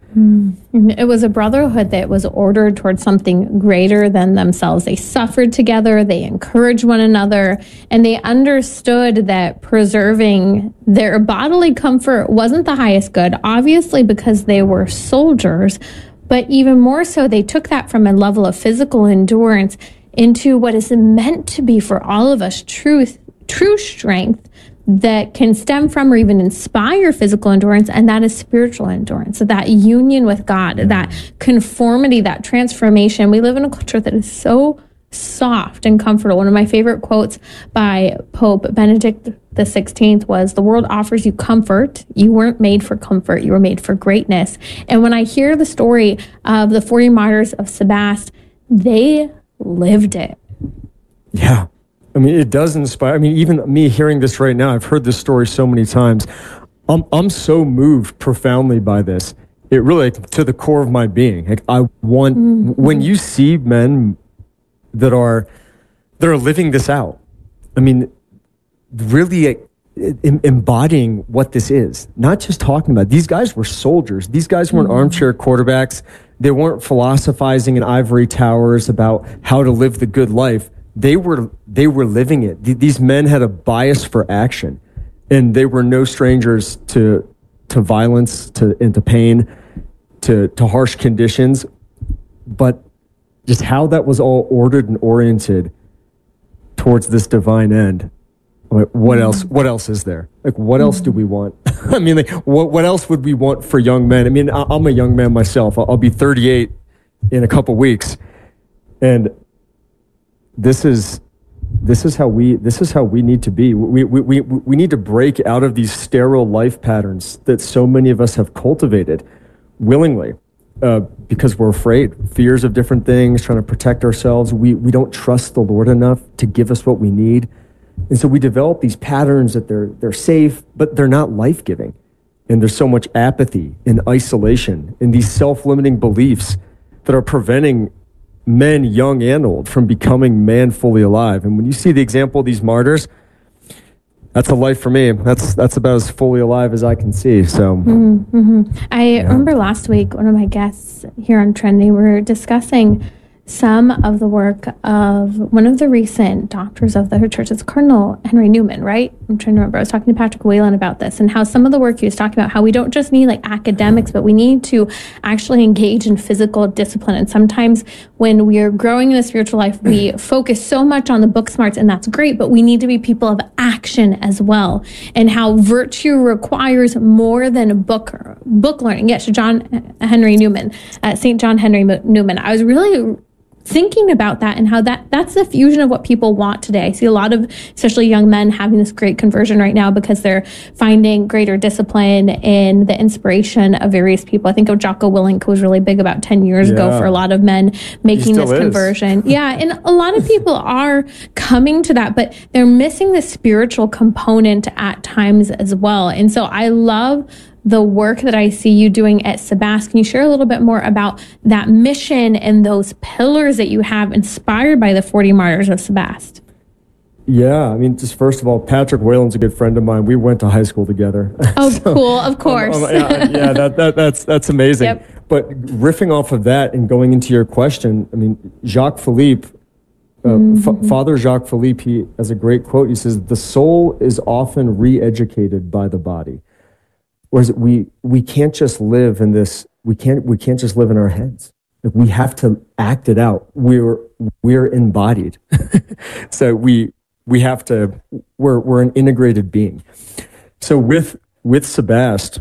Mm. It was a brotherhood that was ordered towards something greater than themselves. They suffered together, they encouraged one another, and they understood that preserving their bodily comfort wasn't the highest good, obviously because they were soldiers, but even more so, they took that from a level of physical endurance into what is meant to be for all of us truth, true strength that can stem from or even inspire physical endurance, and that is spiritual endurance. So that union with God, that conformity, that transformation. We live in a culture that is so soft and comfortable. One of my favorite quotes by Pope Benedict the sixteenth was, "The world offers you comfort. You weren't made for comfort. You were made for greatness." And when I hear the story of the forty martyrs of Sebast, they lived it. Yeah. I mean, it does inspire. I mean, even me hearing this right now, I've heard this story so many times. I'm I'm so moved profoundly by this. It really, like, to the core of my being. Like, I want, mm-hmm. when you see men that are that are living this out, I mean, really like, em- embodying what this is, not just talking about it. These guys were soldiers. These guys weren't mm-hmm. armchair quarterbacks. They weren't philosophizing in ivory towers about how to live the good life. They were they were living it. Th- these men had a bias for action, and they were no strangers to to violence, to into pain, to to harsh conditions. But just how that was all ordered and oriented towards this divine end. Like, what else? What else is there? Like, what else do we want? I mean, like, what what else would we want for young men? I mean, I, I'm a young man myself. I'll, I'll be thirty-eight in a couple weeks, and this is this is how we this is how we need to be. We we we we need to break out of these sterile life patterns that so many of us have cultivated willingly, uh, because we're afraid, fears of different things, trying to protect ourselves. We we don't trust the Lord enough to give us what we need. And so we develop these patterns that they're they're safe, but they're not life-giving. And there's so much apathy and isolation and these self-limiting beliefs that are preventing men, young and old, from becoming man fully alive. And when you see the example of these martyrs, that's a life for me. That's that's about as fully alive as I can see. So, mm-hmm, mm-hmm. I yeah. remember last week, one of my guests here on Trendy, we were discussing some of the work of one of the recent doctors of the church. It's Cardinal Henry Newman, right? I'm trying to remember. I was talking to Patrick Whalen about this and how some of the work he was talking about, how we don't just need like academics, but we need to actually engage in physical discipline. And sometimes when we are growing in the spiritual life, we focus so much on the book smarts, and that's great, but we need to be people of action as well. And how virtue requires more than book book learning. Yes, John Henry Newman, uh, Saint John Henry Newman. I was really thinking about that and how that that's the fusion of what people want today. I see a lot of, especially young men, having this great conversion right now because they're finding greater discipline in the inspiration of various people. I think of Jocko Willink, who was really big about ten years Yeah. ago for a lot of men making this is. conversion. Yeah, and a lot of people are coming to that, but they're missing the spiritual component at times as well. And so I love the work that I see you doing at Sebast. Can you share a little bit more about that mission and those pillars that you have inspired by the forty Martyrs of Sebast? Yeah, I mean, just first of all, Patrick Whalen's a good friend of mine. We went to high school together. Oh, so, cool, of course. Um, um, yeah, yeah that, that, that's that's amazing. Yep. But riffing off of that and going into your question, I mean, Jacques Philippe, uh, mm-hmm. F- Father Jacques Philippe, he has a great quote. He says, "The soul is often re-educated by the body." Whereas we we can't just live in this. We can't we can't just live in our heads. Like, we have to act it out. We're we're embodied. So we we have to. We're we're an integrated being. So with with Sebast,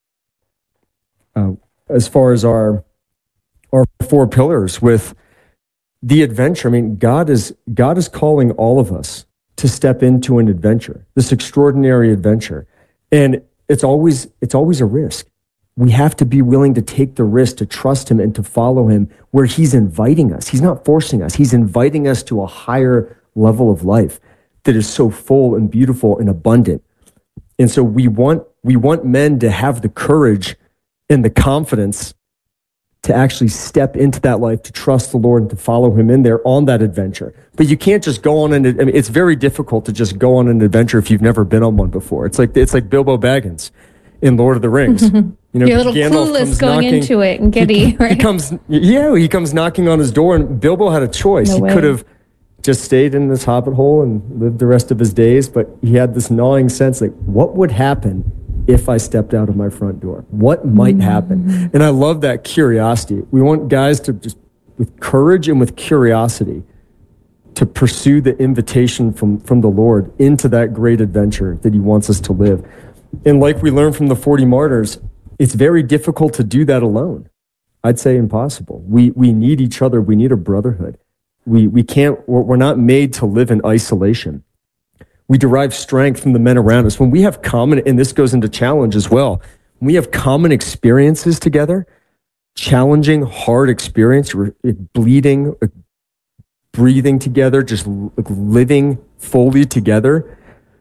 uh, as far as our our four pillars, with the adventure, I mean, God is God is calling all of us to step into an adventure, this extraordinary adventure, and It's always it's always a risk. We have to be willing to take the risk to trust him and to follow him where he's inviting us. He's not forcing us. He's inviting us to a higher level of life that is so full and beautiful and abundant. And so we want we want men to have the courage and the confidence to actually step into that life, to trust the Lord and to follow him in there on that adventure. But you can't just go on an, I mean, it's very difficult to just go on an adventure if you've never been on one before. It's like, it's like Bilbo Baggins in Lord of the Rings. You know, You're a little Gandalf clueless comes going knocking, into it and giddy, he, right? He comes, yeah, he comes knocking on his door, and Bilbo had a choice. No he way. could have just stayed in this hobbit hole and lived the rest of his days, but he had this gnawing sense, like, what would happen if I stepped out of my front door? What might Mm-hmm. happen? And I love that curiosity. We want guys to just, with courage and with curiosity, to pursue the invitation from, from the Lord into that great adventure that he wants us to live. And like we learned from the forty Martyrs, it's very difficult to do that alone. I'd say impossible. We we need each other. We need a brotherhood. We we can't, we're, we're not made to live in isolation. We derive strength from the men around us. When we have common, and this goes into challenge as well, when we have common experiences together, challenging, hard experience, bleeding, breathing together, just living fully together,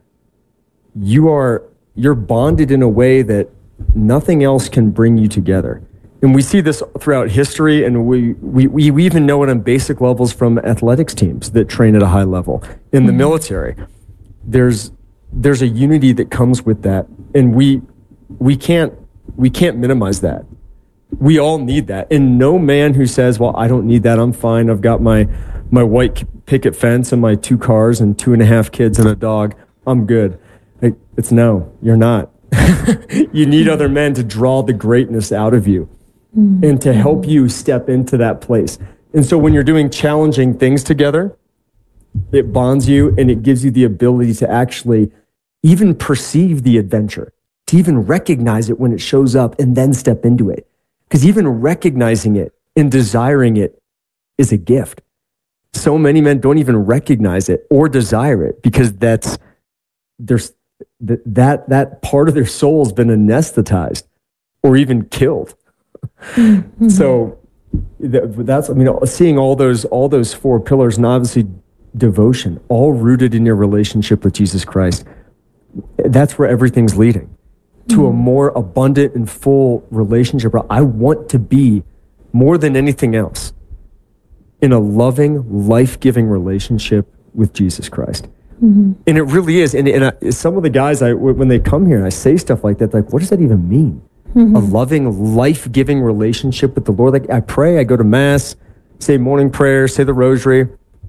you are, you're bonded in a way that nothing else can bring you together. And we see this throughout history, and we, we, we even know it on basic levels from athletics teams that train at a high level. In the military, there's there's a unity that comes with that, and we we can't we can't minimize that. We all need that, and no man who says, "Well, I don't need that. I'm fine. I've got my my white picket fence and my two cars and two and a half kids and a dog. I'm good." Like, it's no, you're not. You need other men to draw the greatness out of you and to help you step into that place. And so when you're doing challenging things together, it bonds you and it gives you the ability to actually even perceive the adventure, to even recognize it when it shows up and then step into it. Because even recognizing it and desiring it is a gift. So many men don't even recognize it or desire it because that's there's that that that part of their soul has been anesthetized or even killed. Mm-hmm. So that's, I mean, seeing all those all those four pillars, and obviously devotion, all rooted in your relationship with Jesus Christ. That's where everything's leading to mm-hmm. a more abundant and full relationship. I want to be, more than anything else, in a loving, life-giving relationship with Jesus Christ. Mm-hmm. And it really is. And, and I, some of the guys, I, when they come here and I say stuff like that, like, what does that even mean? Mm-hmm. A loving, life-giving relationship with the Lord. Like, I pray, I go to Mass, say morning prayer, say the rosary.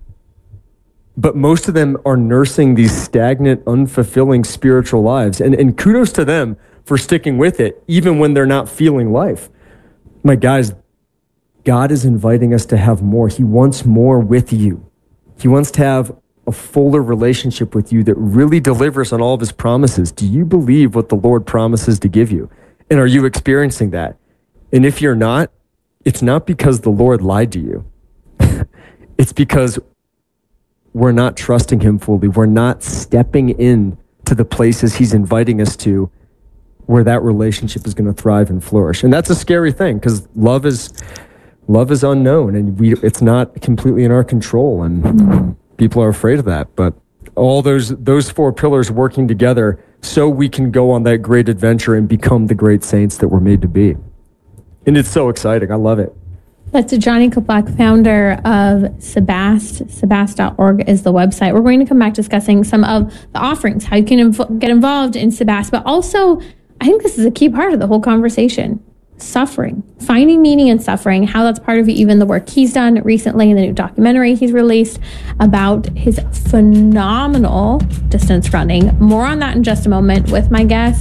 But most of them are nursing these stagnant, unfulfilling spiritual lives. And, and kudos to them for sticking with it, even when they're not feeling life. My guys, God is inviting us to have more. He wants more with you. He wants to have a fuller relationship with you that really delivers on all of his promises. Do you believe what the Lord promises to give you? And are you experiencing that? And if you're not, it's not because the Lord lied to you. it's because we're not trusting him fully. We're not stepping in to the places he's inviting us to, where that relationship is going to thrive and flourish. And that's a scary thing, because love is love is unknown, and we it's not completely in our control, and mm-hmm. people are afraid of that. But all those those four pillars working together so we can go on that great adventure and become the great saints that we're made to be. And it's so exciting. I love it. That's Johnny Kaplak, founder of Sebast. Sebast dot org is the website. We're going to come back discussing some of the offerings, how you can inv- get involved in Sebast, but also, I think this is a key part of the whole conversation. Suffering, finding meaning in suffering, how that's part of even the work he's done recently in the new documentary he's released about his phenomenal distance running. More on that in just a moment with my guest,